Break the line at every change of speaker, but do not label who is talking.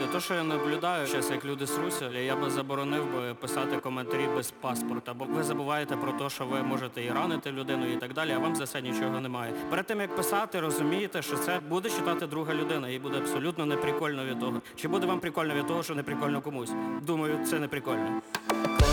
то, що я наблюдаю зараз, як люди сруся, я би заборонив би писати коментарі без паспорта, бо ви забуваєте про те, що ви можете і ранити людину і так далі, а вам за це нічого немає. Перед тим, як писати, розумієте, що це буде читати друга людина, їй буде абсолютно неприкольно від того. Чи буде вам прикольно від того, що не прикольно комусь? Думаю, це не прикольно.